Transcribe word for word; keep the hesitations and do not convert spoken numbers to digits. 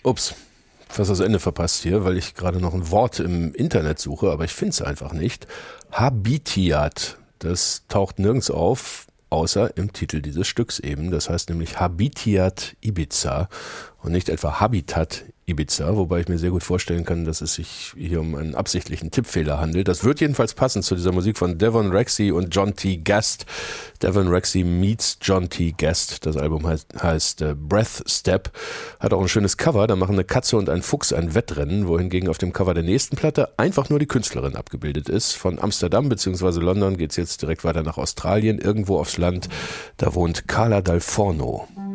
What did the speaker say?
Ups, fast das Ende verpasst hier, weil ich gerade noch ein Wort im Internet suche, aber ich finde es einfach nicht. Habitiat, das taucht nirgends auf, außer im Titel dieses Stücks eben. Das heißt nämlich Habitiat Ibiza und nicht etwa Habitat Ibiza, wobei ich mir sehr gut vorstellen kann, dass es sich hier um einen absichtlichen Tippfehler handelt. Das wird jedenfalls passen zu dieser Musik von Devon Rexy und John T. Guest. Devon Rexy meets John T. Guest. Das Album heißt, heißt äh, Breath Step. Hat auch ein schönes Cover. Da machen eine Katze und ein Fuchs ein Wettrennen, wohingegen auf dem Cover der nächsten Platte einfach nur die Künstlerin abgebildet ist. Von Amsterdam bzw. London geht es jetzt direkt weiter nach Australien, irgendwo aufs Land. Da wohnt Carla Dal Forno.